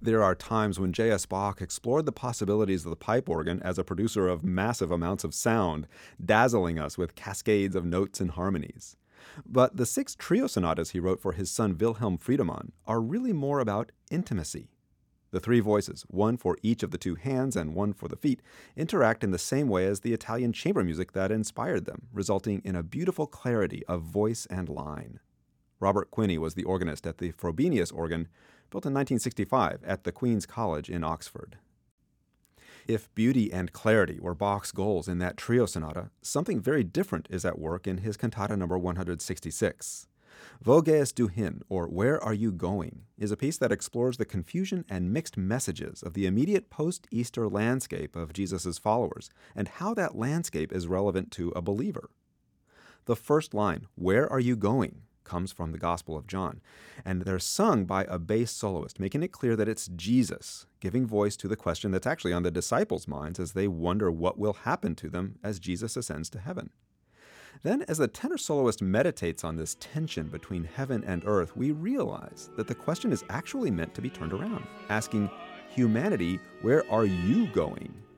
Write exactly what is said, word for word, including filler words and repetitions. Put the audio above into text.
There are times when J S. Bach explored the possibilities of the pipe organ as a producer of massive amounts of sound, dazzling us with cascades of notes and harmonies. But the six trio sonatas he wrote for his son Wilhelm Friedemann are really more about intimacy. The three voices, one for each of the two hands and one for the feet, interact in the same way as the Italian chamber music that inspired them, resulting in a beautiful clarity of voice and line. Robert Quinney was the organist at the Frobenius organ, built in nineteen sixty-five at the Queen's College in Oxford. If beauty and clarity were Bach's goals in that trio sonata, something very different is at work in his cantata number one hundred sixty-six. Wo gehst du hin, or Where Are You Going, is a piece that explores the confusion and mixed messages of the immediate post-Easter landscape of Jesus' followers, and how that landscape is relevant to a believer. The first line, Where Are You Going, comes from the Gospel of John, and they're sung by a bass soloist, making it clear that it's Jesus, giving voice to the question that's actually on the disciples' minds as they wonder what will happen to them as Jesus ascends to heaven. Then, as the tenor soloist meditates on this tension between heaven and earth, we realize that the question is actually meant to be turned around, asking, humanity, where are you going?